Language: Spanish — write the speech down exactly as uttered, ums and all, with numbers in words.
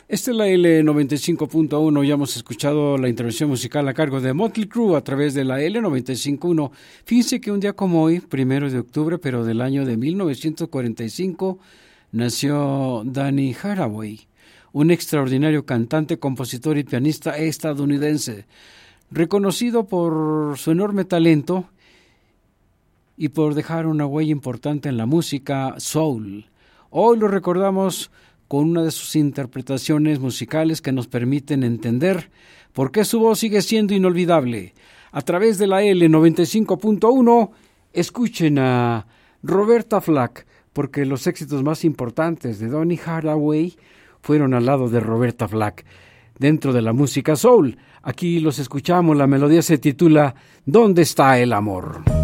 Esta es la L noventa y cinco punto uno. Ya hemos escuchado la intervención musical a cargo de Motley Crue a través de la L noventa y cinco punto uno. Fíjense que un día como hoy, primero de octubre, pero del año de mil novecientos cuarenta y cinco, nació Donny Hathaway, un extraordinario cantante, compositor y pianista estadounidense, reconocido por su enorme talento y por dejar una huella importante en la música soul. Hoy lo recordamos con una de sus interpretaciones musicales que nos permiten entender por qué su voz sigue siendo inolvidable. A través de la L noventa y cinco punto uno, escuchen a Roberta Flack, porque los éxitos más importantes de Donny Hathaway fueron al lado de Roberta Flack. Dentro de la música soul, aquí los escuchamos, la melodía se titula ¿Dónde está el amor?